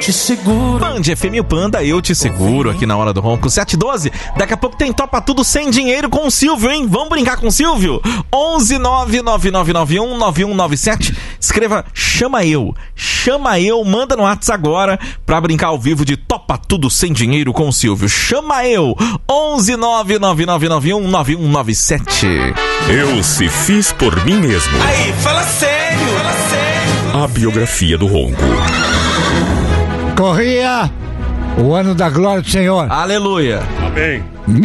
Te seguro. Band FM o Panda, eu te seguro aqui na Hora do Ronco. 7h12, daqui a pouco tem Topa Tudo Sem Dinheiro com o Silvio, hein? Vamos brincar com o Silvio? 11999919197. Escreva Chama Eu, manda no WhatsApp agora pra brincar ao vivo de Topa Tudo Sem Dinheiro com o Silvio. Chama Eu, 11999919197. Eu se fiz por mim mesmo. Aí, fala sério. A biografia do Ronco. Corria o ano da glória do Senhor. Aleluia. Amém.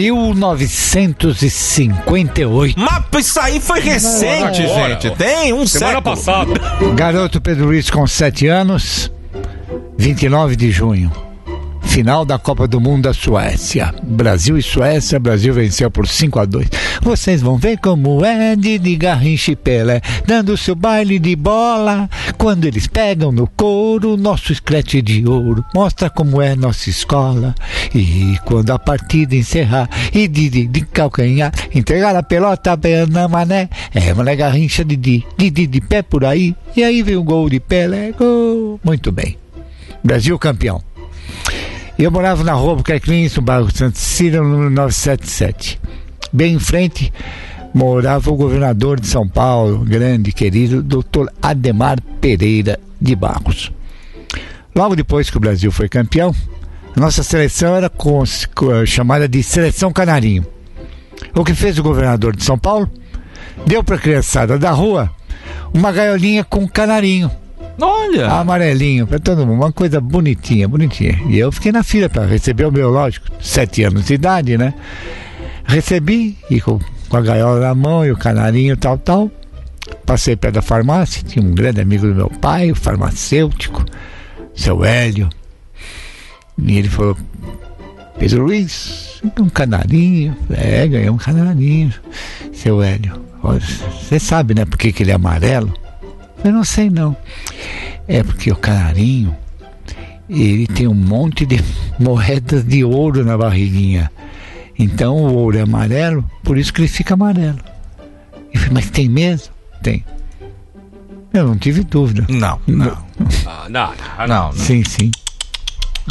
1958. Mas isso aí foi recente, gente. Tem um Semana século. passada. Garoto Pedro Luiz com 7 anos. 29 de junho. Final da Copa do Mundo da Suécia. Brasil e Suécia. Brasil venceu por 5-2. Vocês vão ver como é de Garrincha e Pelé, dando seu baile de bola. Quando eles pegam no couro, nosso escrete de ouro mostra como é nossa escola. E quando a partida encerrar e de calcanhar, entregar a pelota na mané, mané Garrincha de pé por aí. E aí vem o gol de Pelé. Gol. Muito bem. Brasil campeão. Eu morava na rua Buquerque Lins, no bairro Santo Cecília, número 977. Bem em frente morava o governador de São Paulo, grande, querido, Dr. Ademar Pereira de Barros. Logo depois que o Brasil foi campeão, a nossa seleção era chamada de Seleção Canarinho. O que fez o governador de São Paulo? Deu para a criançada da rua uma gaiolinha com canarinho. Olha! Amarelinho, para todo mundo, uma coisa bonitinha. E eu fiquei na fila para receber o meu, lógico, 7 anos de idade, né? Recebi, e com a gaiola na mão e o canarinho, tal. Passei perto da farmácia, tinha um grande amigo do meu pai, o farmacêutico, seu Hélio. E ele falou: Pedro Luiz, um canarinho. Ganhei um canarinho. Seu Hélio, você sabe, né, por que ele é amarelo? Eu não sei não. É porque o canarinho, ele tem um monte de moedas de ouro na barriguinha. Então o ouro é amarelo, por isso que ele fica amarelo. Eu falei: mas tem mesmo? Tem. Eu não tive dúvida. Não. Sim.